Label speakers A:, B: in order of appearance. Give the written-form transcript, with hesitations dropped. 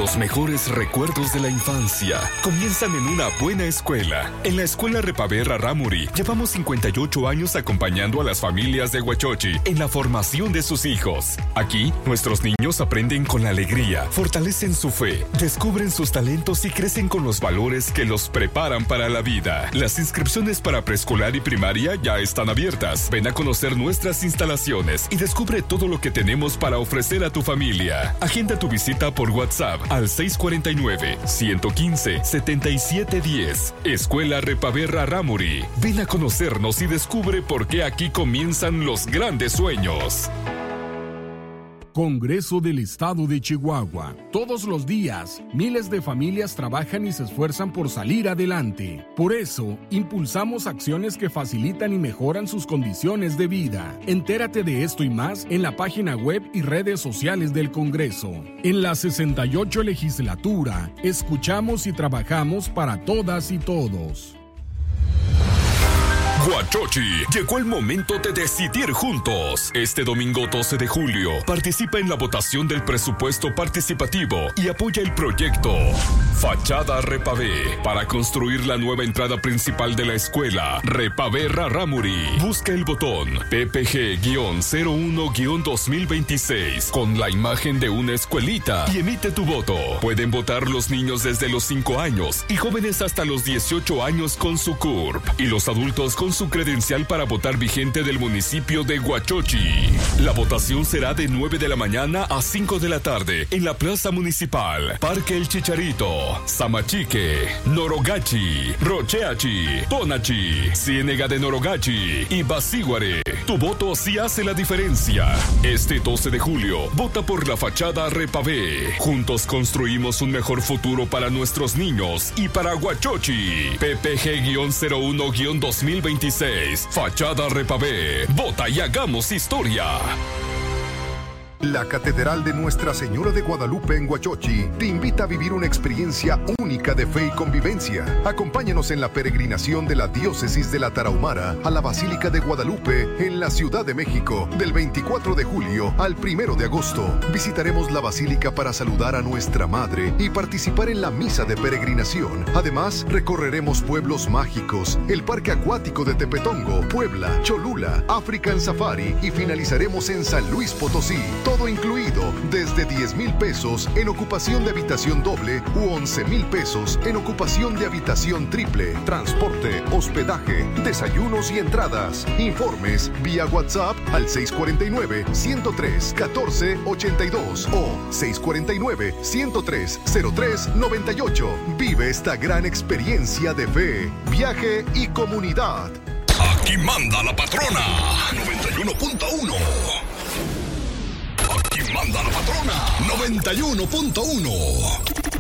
A: Los mejores recuerdos de la infancia comienzan en una buena escuela. En la Escuela Repavé Rarámuri llevamos 58 años acompañando a las familias de Huachochi en la formación de sus hijos. Aquí, nuestros niños aprenden con alegría, fortalecen su fe, descubren sus talentos y crecen con los valores que los preparan para la vida. Las inscripciones para preescolar y primaria ya están abiertas. Ven a conocer nuestras instalaciones y descubre todo lo que tenemos para ofrecer a tu familia. Agenda tu visita por WhatsApp al 649-115-7710. Escuela Repavé Rarámuri. Ven a conocernos y descubre por qué aquí comienzan los grandes sueños.
B: Congreso del Estado de Chihuahua. Todos los días, miles de familias trabajan y se esfuerzan por salir adelante. Por eso, impulsamos acciones que facilitan y mejoran sus condiciones de vida. Entérate de esto y más en la página web y redes sociales del Congreso. En la 68 legislatura, escuchamos y trabajamos para todas y todos.
A: Huachochi, llegó el momento de decidir juntos. Este domingo 12 de julio, participa en la votación del presupuesto participativo y apoya el proyecto Fachada Repavé para construir la nueva entrada principal de la escuela Repavé Rarámuri. Busca el botón PPG-01-2026 con la imagen de una escuelita y emite tu voto. Pueden votar los niños desde los 5 años y jóvenes hasta los 18 años con su CURP y los adultos con su credencial para votar vigente del municipio de Huachochi. La votación será de 9 de la mañana a 5 de la tarde en la Plaza Municipal, Parque El Chicharito, Samachique, Norogachi, Rocheachi, Tonachi, Ciénega de Norogachi y Basíguare. Tu voto sí hace la diferencia. Este 12 de julio, vota por la Fachada Repavé. Juntos construimos un mejor futuro para nuestros niños y para Huachochi. PPG-01-2026. Fachada Repavé. Vota y hagamos historia.
C: La Catedral de Nuestra Señora de Guadalupe en Huachochi te invita a vivir una experiencia única de fe y convivencia. Acompáñanos en la peregrinación de la Diócesis de la Tarahumara a la Basílica de Guadalupe en la Ciudad de México del 24 de julio al 1 de agosto. Visitaremos la Basílica para saludar a Nuestra Madre y participar en la misa de peregrinación. Además, recorreremos pueblos mágicos, el Parque Acuático de Tepetongo, Puebla, Cholula, African Safari y finalizaremos en San Luis Potosí. Todo incluido desde 10,000 pesos en ocupación de habitación doble u 11,000 pesos en ocupación de habitación triple, transporte, hospedaje, desayunos y entradas. Informes vía WhatsApp al 649-103-1482 o 649-103-0398. Vive esta gran experiencia de fe, viaje y comunidad.
A: Aquí manda la patrona. 91.1. Aquí manda la patrona. 91.1.